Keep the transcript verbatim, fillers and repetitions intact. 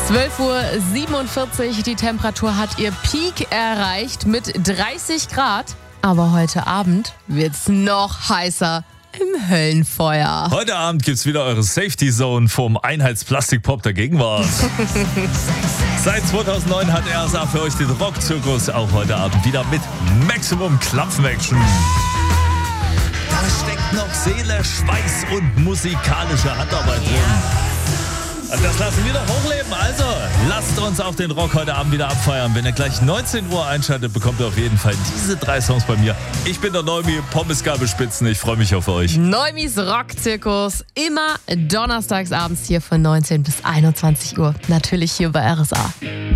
zwölf Uhr siebenundvierzig, die Temperatur hat ihr Peak erreicht mit dreißig Grad. Aber heute Abend wird's noch heißer im Höllenfeuer. Heute Abend gibt's wieder eure Safety Zone vom Einheitsplastikpop der Gegenwart. Seit zweitausendneun hat R S A für euch den Rockzirkus, auch heute Abend wieder mit Maximum Klampfen-Action. Da steckt noch Seele, Schweiß und musikalische Handarbeit drin. Und das lassen wir doch hochleben. Also, lasst uns auch den Rock heute Abend wieder abfeiern. Wenn ihr gleich neunzehn Uhr einschaltet, bekommt ihr auf jeden Fall diese drei Songs bei mir. Ich bin der Neumi, Pommesgabelspitzen. Ich freue mich auf euch. Neumis Rockzirkus, immer donnerstags abends hier von neunzehn bis einundzwanzig Uhr. Natürlich hier bei R S A.